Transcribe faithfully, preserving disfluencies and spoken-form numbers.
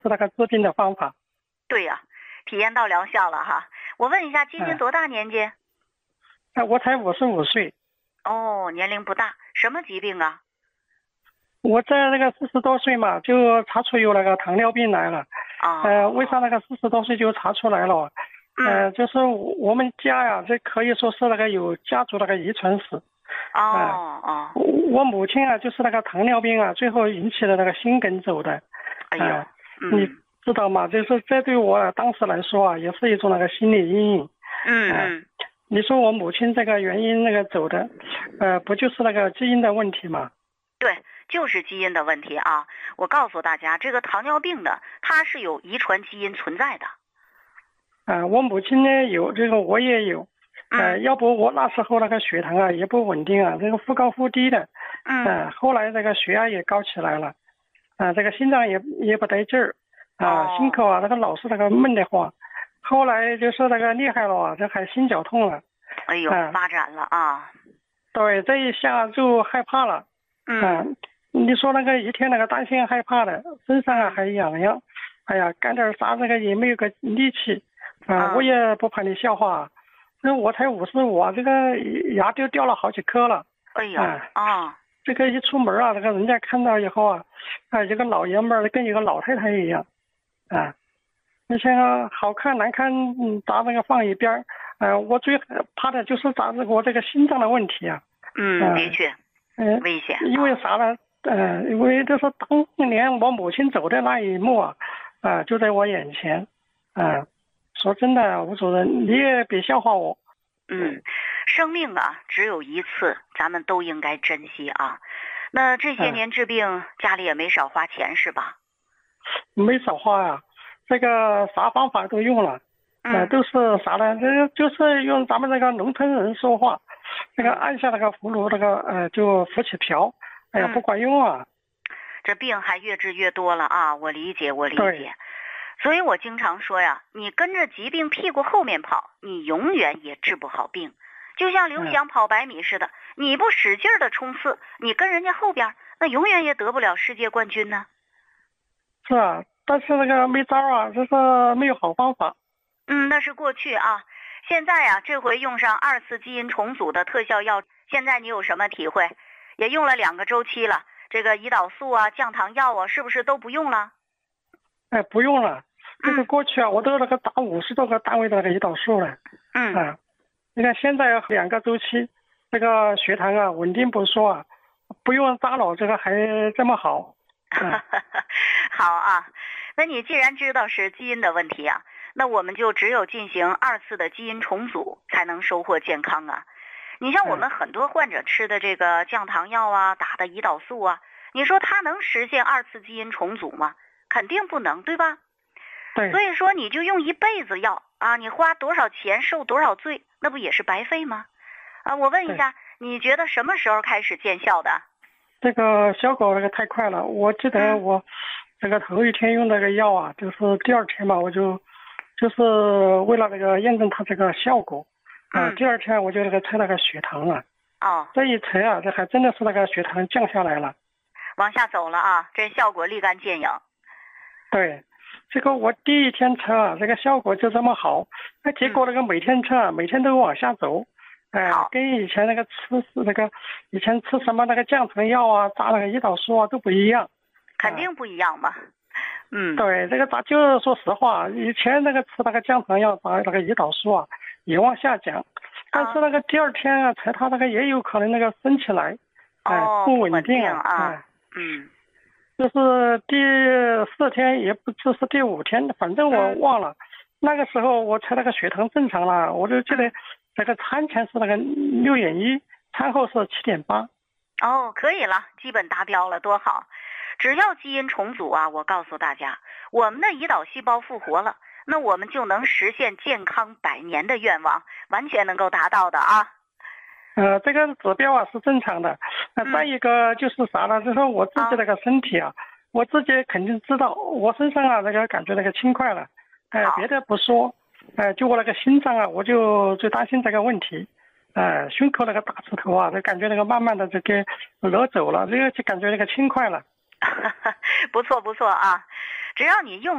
是那个治病的方法。 对呀、啊，体验到疗效了哈。我问一下，今年多大年纪？ 哎、呃，我才五十五岁。 哦，年龄不大，什么疾病啊？ 我在那个四十多岁嘛，就查出有那个糖尿病来了。 哦。 呃，为啥那个四十多岁就查出来了？呃， 嗯、 就是我们家呀，这可以说是那个有家族那个遗传史。 哦哦。 我母亲啊，就是那个糖尿病啊，最后引起了那个心梗走的。 哎呦， 呃、 嗯， 你知道吗？就是这对我当时来说啊，也是一种那个心理阴影。 嗯嗯。 你说我母亲这个原因那个走的，呃，不就是那个基因的问题吗？ 对，就是基因的问题啊！我告诉大家，这个糖尿病的它是有遗传基因存在的。 啊、呃，我母亲呢有，这个我也有。呃， 嗯、 要不我那时候那个血糖啊也不稳定啊，这个忽高忽低的。 嗯。 呃，后来这个血压也高起来了，啊、呃，这个心脏也也不得劲儿，啊、呃哦， 心口啊那个老是那个闷得慌。后来就是那个厉害了啊，这还心绞痛了。 哎呦，呃、发展了啊！ 对，这一下就害怕了。 嗯、 呃，你说那个一天那个担心害怕的，身上啊还痒痒，哎呀，干点啥那个也没有个力气。啊、呃，我也不怕你笑话，那我才五十五啊，这个牙就掉了好几颗了。 哎呦啊、呃！ 这个一出门啊，这个人家看到以后啊，啊，一个老爷们儿跟一个老太太一样，啊，你像好看难看，嗯，咱那个放一边儿，呃，我最怕的就是咱这我这个心脏的问题啊。 嗯，呃、的确，嗯、呃，危险。 因为啥呢？呃，因为就是当年我母亲走的那一幕啊，啊、呃，就在我眼前，啊、呃，说真的，吴主任，你也别笑话我。 嗯，生命啊，只有一次，咱们都应该珍惜啊。那这些年治病，嗯、家里也没少花钱是吧？ 没少花呀、啊，这个啥方法都用了，呃， 嗯、 都是啥呢？这个就是用咱们那个农村人说话，那个按下那个葫芦，那个呃就浮起瓢，哎呀，不管用啊。 这病还越治越多了啊！我理解，我理解。所以我经常说呀，你跟着疾病屁股后面跑，你永远也治不好病。就像刘翔跑百米似的，嗯、你不使劲的冲刺，你跟人家后边，那永远也得不了世界冠军呢。 是啊，但是那个没招啊，就是没有好方法。 嗯，那是过去啊。现在呀、啊，这回用上二次基因重组的特效药，现在你有什么体会？也用了两个周期了，这个胰岛素啊、降糖药啊，是不是都不用了？ 哎，不用了。这个过去啊，我都那个打五十多个单位的那个胰岛素了。 嗯啊，你看现在两个周期，这个血糖啊稳定不说啊，不用扎了，这个还这么好。 啊好啊，那你既然知道是基因的问题啊，那我们就只有进行二次的基因重组，才能收获健康啊。你像我们很多患者吃的这个降糖药啊，打的胰岛素啊，你说它能实现二次基因重组吗？肯定不能，对吧？ 对。 所以说你就用一辈子药啊，你花多少钱受多少罪，那不也是白费吗？啊，我问一下，你觉得什么时候开始见效的？ 这个效果那个太快了，我记得我这个头一天用那个药啊，就是第二天嘛，我就就是为了那个验证它这个效果啊、呃，第二天我就那个测那个血糖了。 哦， 这一测啊，这还真的是那个血糖降下来了， 往下走了啊，这效果立竿见影。 对，这个我第一天测啊，这个效果就这么好，那结果那个每天测、啊，每天都往下走。哎、呃，跟以前那个吃那个以前吃什么那个降糖药啊，扎那个胰岛素啊都不一样， 肯定不一样嘛。嗯， 对，这个咱就是说实话，以前那个吃那个降糖药扎那个胰岛素啊也往下降，但是那个第二天啊，才它那个也有可能那个升起来，哎、呃哦， 不稳定啊， 啊， 嗯， 就是第四天也不知是第五天，反正我忘了，嗯、那个时候我测那个血糖正常了，我就记得。这个餐前是那个六点一，餐后是七点八。 哦，可以了，基本达标了，多好！只要基因重组啊，我告诉大家，我们的胰岛细胞复活了，那我们就能实现健康百年的愿望，完全能够达到的啊。 呃，这个指标啊是正常的。那、呃、再一个就是啥呢？就是说我自己那个身体啊，啊我自己肯定知道，我身上啊那个感觉那个轻快了。哎、呃，别的不说。呃，就我那个心脏啊，我就最担心这个问题，呃，胸口那个大石头啊，就感觉那个慢慢的这个挪走了，这个就感觉那个轻快了。 不错不错啊，只要你用。